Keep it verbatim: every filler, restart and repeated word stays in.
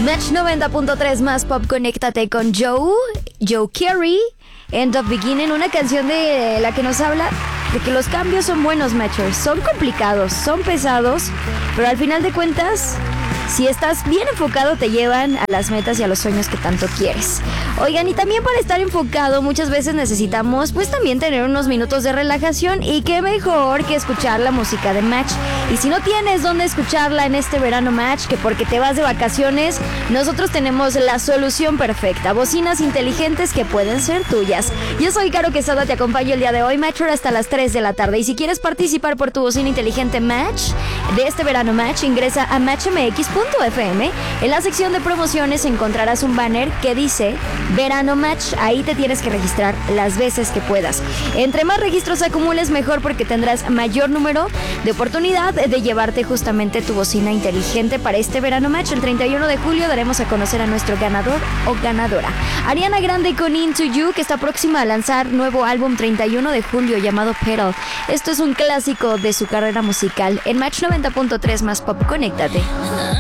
Match noventa punto tres más pop, conéctate con Joe, Joe Carey, End of Beginning, una canción de la que nos habla de que los cambios son buenos, matchers, son complicados, son pesados, pero al final de cuentas, si estás bien enfocado, te llevan a las metas y a los sueños que tanto quieres. Oigan, y también para estar enfocado muchas veces necesitamos pues también tener unos minutos de relajación, y qué mejor que escuchar la música de Match. Y si no tienes dónde escucharla en este verano, Match, que porque te vas de vacaciones, nosotros tenemos la solución perfecta, bocinas inteligentes que pueden ser tuyas. Yo soy Caro Quesada, te acompaño el día de hoy, Matcher, hasta las tres de la tarde. Y si quieres participar por tu bocina inteligente Match de este verano, Match, ingresa a match m x punto f m. En la sección de promociones encontrarás un banner que dice Verano Match. Ahí te tienes que registrar las veces que puedas. Entre más registros acumules, mejor, porque tendrás mayor número de oportunidad de llevarte justamente tu bocina inteligente para este Verano Match. El treinta y uno de julio daremos a conocer a nuestro ganador o ganadora. Ariana Grande con Into You, que está próxima a lanzar nuevo álbum treinta y uno de julio llamado Petal. Esto es un clásico de su carrera musical. En Match noventa punto tres más pop, conéctate.